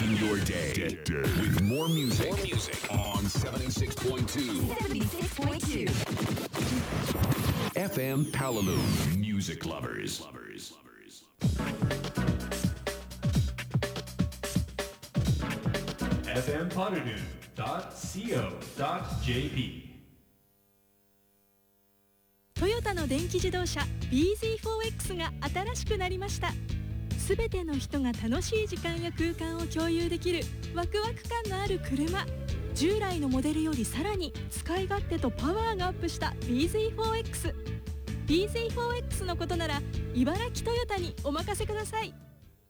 Brighten your day with more music on 76.2 FM Palalu Music Lovers. fmpalalu.co.jp トヨタの電気自動車 BZ4X が新しくなりました。すべての人が楽しい時間や空間を共有できるワクワク感のある車。従来のモデルよりさらに使い勝手とパワーがアップした BZ4X。 BZ4X のことなら茨城トヨタにお任せください。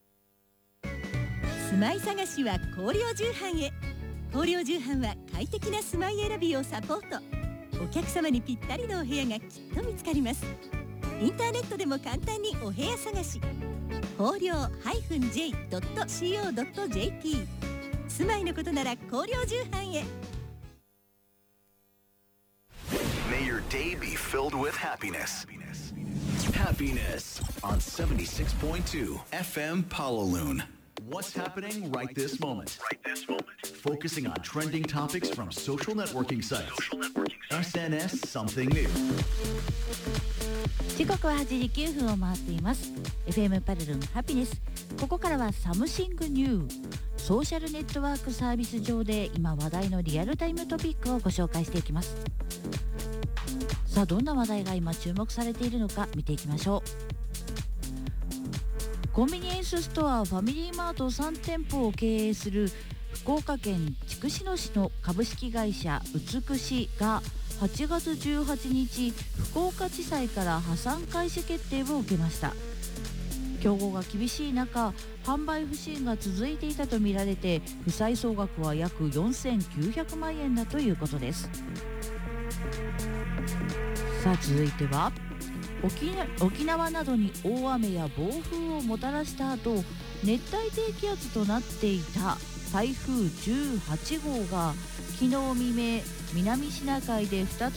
住まい探しは光陵重版へ。光陵重版は快適な住まい選びをサポート。お客様にぴったりのお部屋がきっと見つかります。インターネットでも簡単にお部屋探し。光陵 -j.co.jp。 住まいのことなら光陵重版へ。 May your day be filled with happiness. Happiness on 76.2 FM Palalu. What's happening right this moment? Focusing on trending topics from social networking sites. SNS Something New. 時刻は8時9分を回っています。 FM パルルンハピネス。ここからはサムシングニュー。ソーシャルネットワークサービス上で今話題のリアルタイムトピックをご紹介していきます。さあどんな話題が今注目されているのか見ていきましょう。コンビニエンスストアファミリーマート3店舗を経営する福岡県筑紫野市の株式会社うつくしが8月18日福岡地裁から破産開始決定を受けました。競合が厳しい中、販売不振が続いていたとみられて、負債総額は約4900万円だということです。さあ続いては沖縄などに大雨や暴風をもたらした後、熱帯低気圧となっていた台風18号が昨日未明、南シナ海で再